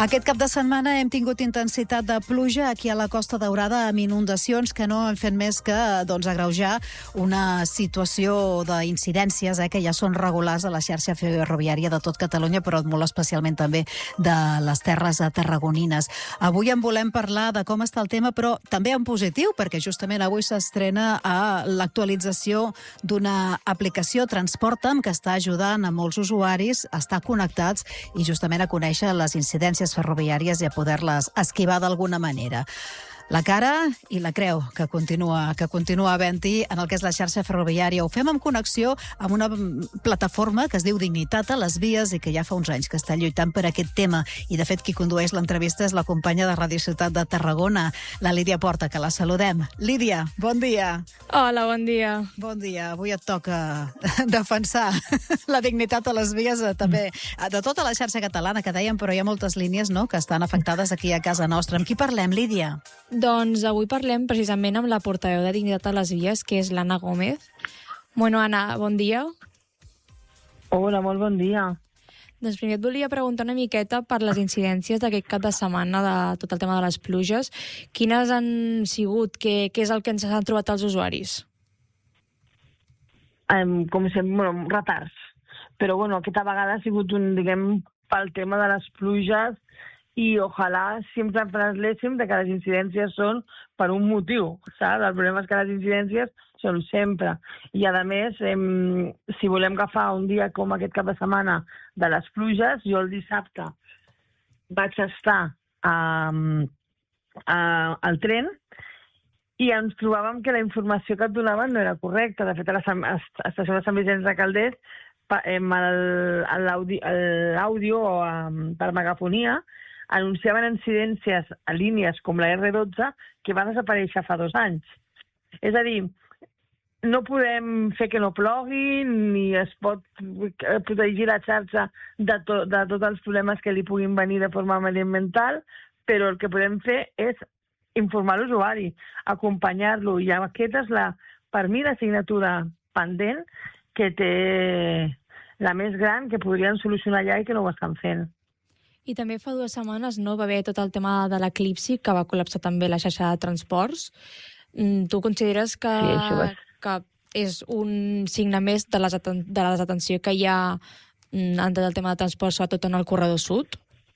Aquest cap de setmana hem tingut intensitat de pluja aquí a la Costa Daurada amb inundacions que no han fet més que agreujar una situació d'incidències que ja són regulars a la xarxa ferroviària de tot Catalunya, però molt especialment també de les terres tarragonines. Avui en volem parlar de com està el tema, però també en positiu, perquè justament avui s'estrena a l'actualització d'una aplicació Transporta'm que està ajudant a molts usuaris a estar connectats i justament a conèixer les incidències ferroviàries i a poder-les esquivar d'alguna manera. La cara i la creu que continua havent-hi en el que és la xarxa ferroviària. Ho fem en connexió amb una plataforma que es diu Dignitat a les Vies i que ja fa uns anys que està lluitant per aquest tema. I, de fet, qui condueix l'entrevista és la companya de Radio Ciutat de Tarragona, la Lídia Porta, que la saludem. Lídia, bon dia. Hola, bon dia. Bon dia. Avui et toca defensar la dignitat a les vies també de tota la xarxa catalana, que dèiem, però hi ha moltes línies, no?, que estan afectades aquí a casa nostra. Amb qui parlem, Lídia? Doncs avui parlem precisament amb la portaveu de Dignitat a les Vies, que és l'Anna Gómez. Bueno, Anna, bon dia. Hola, molt bon dia. Doncs primer et volia preguntar una miqueta per les incidències d'aquest cap de setmana de tot el tema de les pluges. Quines han sigut? Què és el que ens han trobat els usuaris? Com sempre, retards. Però, aquesta vegada ha sigut pel tema de les pluges i ojalà sempre parléssim de que les incidències són per un motiu, saps? El problema és que les incidències són sempre. I, a més, si volem agafar un dia com aquest cap de setmana de les pluges, jo el dissabte vaig estar al tren i ens trobàvem que la informació que et donaven no era correcta. De fet, a l'estació de Sant Vicenç de Calders, l'àudio per megafonia, anunciaven incidències a línies com la R12 que va desaparèixer fa 2 anys. És a dir, no podem fer que no plogui, ni es pot protegir la xarxa de tots els problemes que li puguin venir de forma mediambiental, però el que podem fer és informar l'usuari, acompanyar-lo, i aquesta és, per mi, l'assignatura pendent que té la més gran, que podrien solucionar ja i que no ho estan fent. I també fa 2 setmanes va haver tot el tema de l'eclipsi, que va col·lapsar també la xarxa de transports. Tu consideres que és un signe més de la desatenció que hi ha en tot el tema de transport, sobretot en el corredor sud?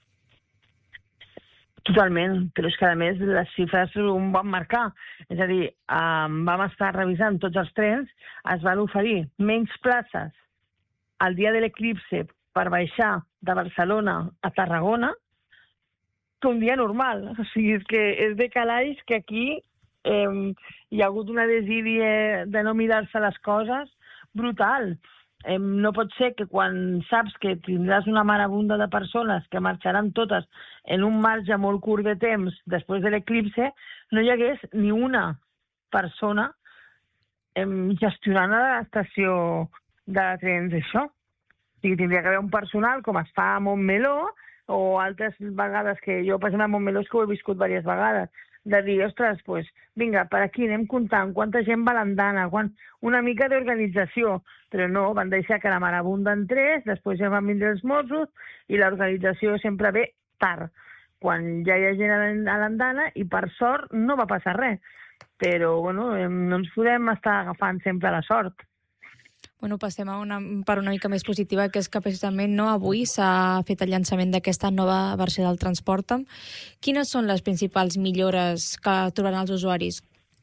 Totalment, però és que, a més, les xifres ho van marcar. És a dir, vam estar revisant tots els trens, es van oferir menys places el dia de l'eclipse per baixar de Barcelona a Tarragona que un dia normal. O sigui, és que és de calaix que aquí hi ha hagut una desídia de no mirar-se les coses brutal. No pot ser que quan saps que tindràs una marabunda de persones que marxaran totes en un marge molt curt de temps després de l'eclipse, no hi hagués ni una persona gestionant a l'estació de trens això. O sigui, tindria que haver un personal, com es fa a Montmeló, o altres vegades que jo, per exemple, a Montmeló és que ho he viscut diverses vegades, de dir, ostres, vinga, per aquí anem comptant quanta gent va a l'andana, una mica d'organització, però no, van deixar que la marabunda entrés, després ja van vindre els Mossos, i l'organització sempre ve tard, quan ja hi ha gent a l'andana, i per sort no va passar res. Però, no ens podem estar agafant sempre la sort. Passem per una mica més positiva, que és que precisament avui s'ha fet el llançament d'aquesta nova versió del Transporta'm. Quines són les principals millores que trobaran els usuaris?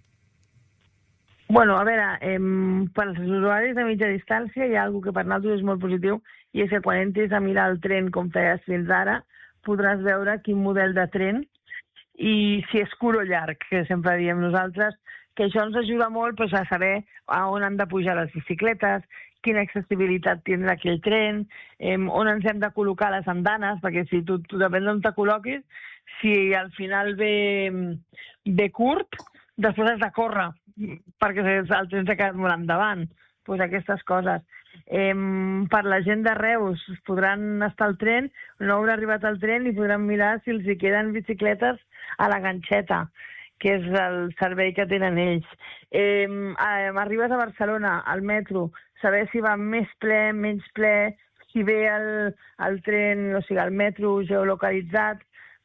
A veure, per als usuaris de mitja distància hi ha alguna que per nosaltres és molt positiu, i és que quan entris a mirar el tren com feies fins ara, podràs veure quin model de tren i si és curt o llarg, que sempre diem nosaltres, que això ens ajuda molt a saber a on han de pujar les bicicletes, quina accessibilitat tindrà aquell tren, on ens hem de col·locar les andanes, perquè si tu depèn d'on te col·loquis, si al final ve curt, després has de córrer, perquè el tren s'ha quedat molt endavant. Aquestes coses. Per la gent de Reus podran estar al tren, no haurà arribat al tren i podran mirar si els hi queden bicicletes a la ganxeta, que és el servei que tenen ells. Arribes a Barcelona, al metro, saber si va més ple, menys ple, si ve el tren, o sigui, el metro geolocalitzat,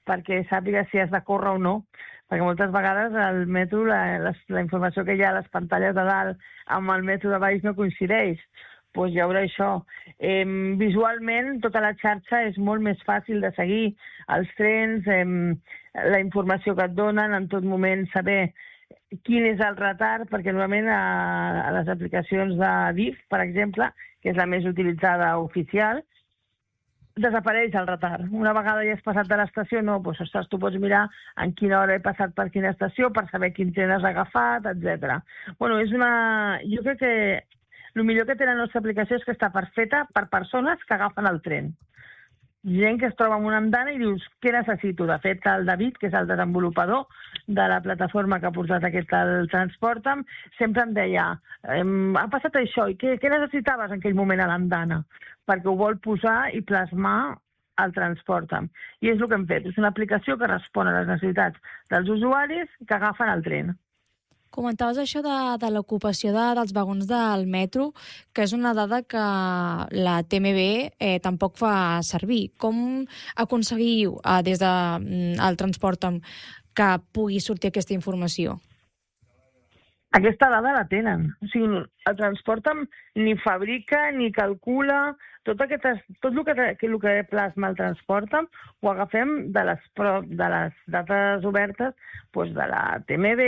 perquè sàpiga si has de córrer o no, perquè moltes vegades al metro la informació que hi ha a les pantalles de dalt amb el metro de baix no coincideix. Doncs hi haurà això. Visualment, tota la xarxa és molt més fàcil de seguir. Els trens, la informació que et donen, en tot moment saber quin és el retard, perquè normalment a les aplicacions de DIF, per exemple, que és la més utilitzada oficial, desapareix el retard. Una vegada ja has passat de l'estació, no, doncs, ostres, tu pots mirar en quina hora he passat per quina estació per saber quin tren has agafat, etc. Bueno, jo crec que el millor que té la nostra aplicació és que està feta per persones que agafen el tren. Gent que es troba en una andana i dius, què necessito? De fet, el David, que és el desenvolupador de la plataforma que ha portat el Transporta'm, sempre em deia, ha passat això, i què necessitaves en aquell moment a l'andana? Perquè ho vol posar i plasmar al Transporta'm. I és el que hem fet. És una aplicació que respon a les necessitats dels usuaris que agafen el tren. Comentaves això de l'ocupació dels vagons del metro, que és una dada que la TMB tampoc fa servir. Com aconseguiu des del Transporta'm que pugui sortir aquesta informació? Aquesta dada la tenen. O sigui, el Transporta'm ni fabrica ni calcula. Tot el que plasma el Transporta'm ho agafem de les dates obertes doncs de la TMB,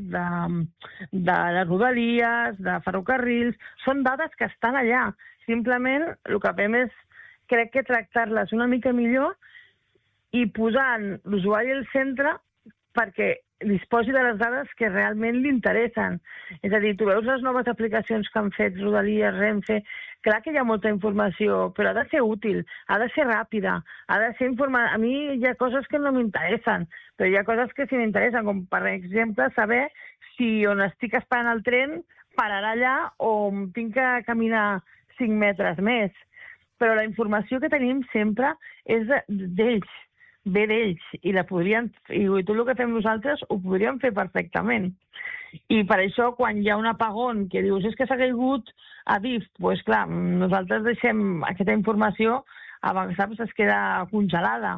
de les Rodalies, de ferrocarrils. Són dades que estan allà. Simplement el que fem és, crec que tractar-les una mica millor i posant l'usuari al centre perquè disposi de les dades que realment li interessen. És a dir, tu veus les noves aplicacions que han fet Rodalies, Renfe, clar que hi ha molta informació, però ha de ser útil, ha de ser ràpida, ha de ser informada. A mi hi ha coses que no m'interessen, però hi ha coses que sí m'interessen, com per exemple saber si on estic esperant el tren pararà allà o tinc que caminar 5 metres més. Però la informació que tenim sempre és d'ells, ve d'ells, i tot el que fem nosaltres ho podríem fer perfectament. I per això, quan hi ha un apagón que dius és que s'ha caigut a DIF, doncs clar, nosaltres deixem aquesta informació, a vegades es queda congelada.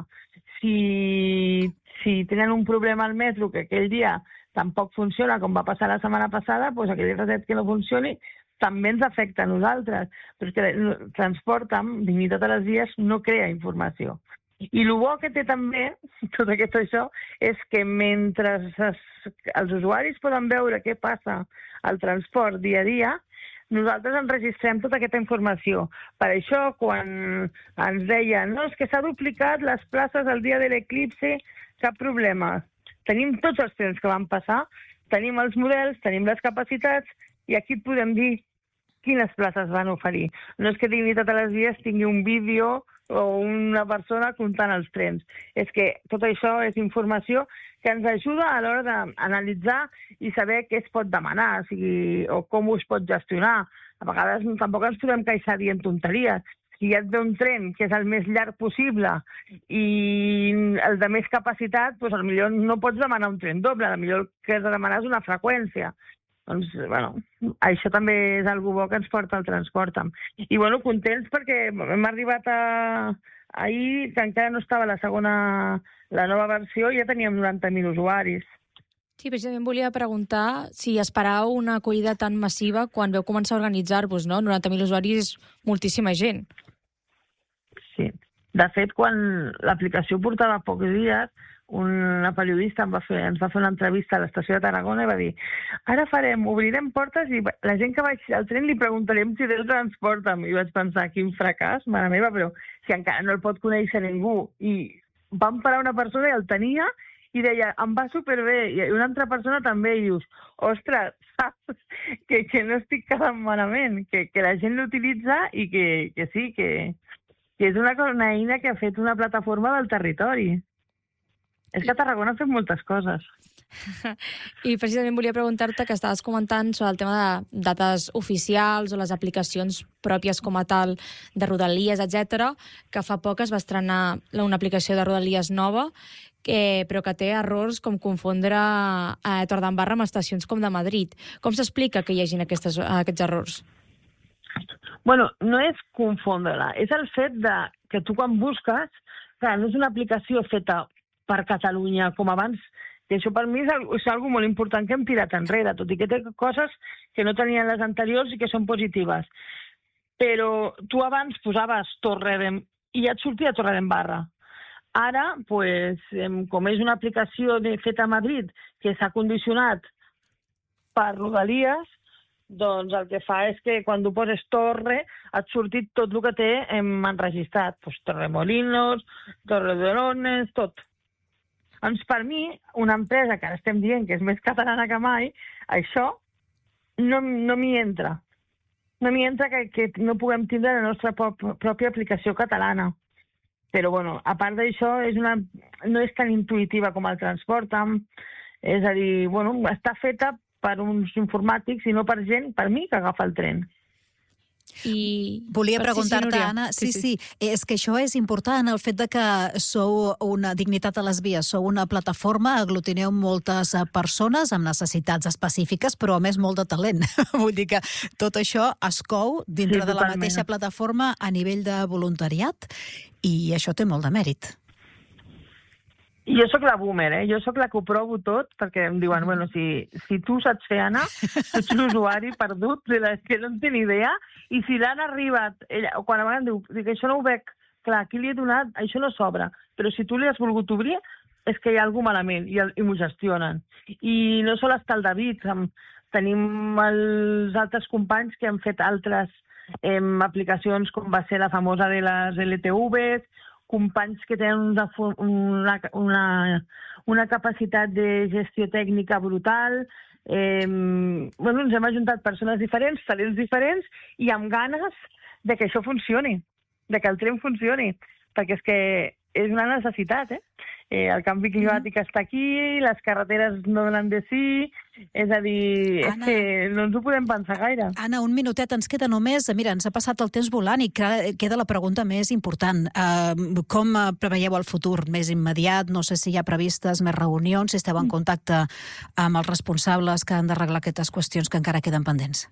Si tenen un problema al metro que aquell dia tampoc funciona, com va passar la setmana passada, doncs aquell reset que no funcioni també ens afecta a nosaltres. Però és que Transporta'm, Dignitat a les vies, no crea informació. I el bo que té també, tot això, és que mentre els usuaris poden veure què passa al transport dia a dia, nosaltres enregistrem tota aquesta informació. Per això, quan ens deien no, és que s'ha duplicat les places el dia de l'eclipsi, cap problema. Tenim tots els trens que van passar, tenim els models, tenim les capacitats, i aquí et podem dir quines places van oferir. No és que Dignitat a les vies tingui un vídeo o una persona comptant els trens. És que tot això és informació que ens ajuda a l'hora d'analitzar i saber què es pot demanar, o com ho es pot gestionar. A vegades tampoc ens podem queixar dient tonteries. Si et ve un tren que és el més llarg possible i el de més capacitat, doncs potser no pots demanar un tren doble, potser el que has de demanar és una freqüència. Doncs, això també és algo bo que ens porta el Transporta'm. I, contents perquè hem arribat ahir, que encara no estava la nova versió, ja teníem 90.000 usuaris. Sí, precisament volia preguntar si esperàveu una acollida tan massiva quan vau començar a organitzar-vos, no? 90.000 usuaris és moltíssima gent. Sí. De fet, quan l'aplicació portava pocs dies, una periodista ens va fer una entrevista a l'estació de Tarragona i va dir ara obrirem portes i la gent que vagi al tren li preguntarem si té el Transporta'm. I vaig pensar, quin fracàs, mare meva, però si encara no el pot conèixer ningú. I vam parar una persona i el tenia i deia, em va superbé. I una altra persona també, i dius, ostres, saps? Que no estic quedant malament, que la gent l'utilitza i que sí, que és una eina que ha fet una plataforma del territori. És que a Tarragona ha fet moltes coses. I precisament volia preguntar-te que estaves comentant sobre el tema de dates oficials o les aplicacions pròpies com a tal de Rodalies, etc, que fa poc es va estrenar una aplicació de Rodalies nova, però que té errors com confondre Torredembarra amb estacions com de Madrid. Com s'explica que hi hagin aquests errors? No és confondre-la, és el fet que tu quan busques, clar, no és una aplicació feta per Catalunya com abans. I això per mi és algo molt important que hem tirat enrere, tot i que té coses que no tenien les anteriors i que són positives. Però tu abans posaves Torredembarra i ja et sortia Torredembarra. Ara, com és una aplicació feta a Madrid que s'ha condicionat per Rodalies, doncs el que fa és que quan tu poses Torre et sortit tot el que té enregistrat. Torremolinos, Torredolones, tot. Doncs per mi, una empresa que ara estem dient que és més catalana que mai, això no m'hi entra. No m'hi entra que no puguem tindre la nostra pròpia aplicació catalana. Però, bueno, a part d'això, no és tan intuïtiva com el Transporta'm. És a dir, bueno, està feta per uns informàtics i no per gent, per mi, que agafa el tren. Volia preguntar-te, Anna, sí, és que això és important, el fet de que sou una Dignitat a les Vies, sou una plataforma, aglutineu moltes persones amb necessitats específiques, però a més molt de talent. Vull dir que tot això es cou dintre de la mateixa plataforma a nivell de voluntariat i això té molt de mèrit. Jo sóc la boomer, jo sóc la que ho provo tot, perquè em diuen, bueno, si tu saps fer, Anna, tu ets l'usuari perdut, que no en té ni idea, i si l'han arribat, quan a vegades em diu, això no ho veig, clar, aquí li he donat, això no s'obre, però si tu li has volgut obrir, és que hi ha alguna malament, i m'ho gestionen. I no sol estar el David, tenim els altres companys que han fet altres aplicacions, com va ser la famosa de les LTVs, companys que tenen una capacitat de gestió tècnica brutal. Bueno, ens hem ajuntat persones diferents, talents diferents, i amb ganes de que això funcioni, de que el tren funcioni, perquè és que és una necessitat, el canvi climàtic està aquí, les carreteres no donen de sí, és a dir, Anna, és que no ens ho podem pensar gaire. Anna, un minutet, ens queda només, mira, ens ha passat el temps volant i queda la pregunta més important. Com preveieu el futur més immediat? No sé si hi ha previstes més reunions, si esteu en contacte amb els responsables que han d'arreglar aquestes qüestions que encara queden pendents.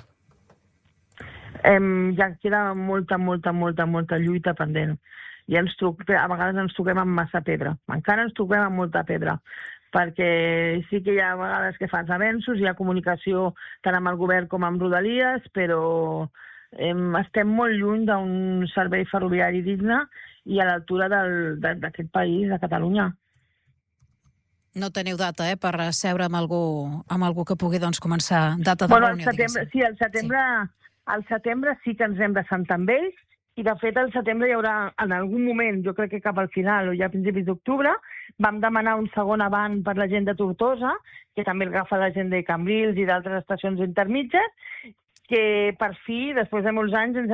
Ja queda molta lluita pendent. I a vegades ens toquem amb massa pedra. Encara ens toquem amb molta pedra, perquè sí que hi ha vegades que fas avenços, hi ha comunicació tant amb el govern com amb Rodalies, però estem molt lluny d'un servei ferroviari digne i a l'altura d'aquest país, de Catalunya. No teniu data, per seure amb algú que pugui començar data de reunió, diguéssim. Sí, al setembre sí que ens hem de sentar amb ells, i de fet al setembre hi haurà en algun moment, jo crec que cap al final o ja a principis d'octubre, vam demanar un segon avant per la gent de Tortosa, que també agafa la gent de Cambrils i d'altres estacions intermitges, que per fi, després de molts anys, ens